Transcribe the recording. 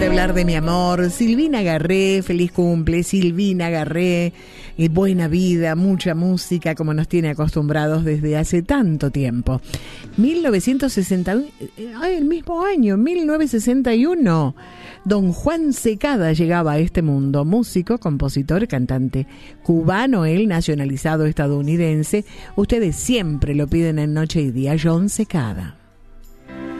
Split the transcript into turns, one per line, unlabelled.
para hablar de mi amor. Silvina Garré, feliz cumple, Silvina Garré. Buena vida, mucha música, como nos tiene acostumbrados desde hace tanto tiempo. 1961, el mismo año, 1961. Don Juan Secada llegaba a este mundo, músico, compositor, cantante cubano, él nacionalizado estadounidense. Ustedes siempre lo piden en Noche y Día, John Secada.